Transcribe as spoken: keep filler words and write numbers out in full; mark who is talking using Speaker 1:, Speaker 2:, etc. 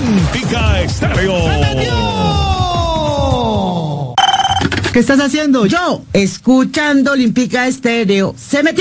Speaker 1: Olímpica Estéreo.
Speaker 2: ¿Qué estás haciendo? Yo, escuchando Olímpica Estéreo. Se metió.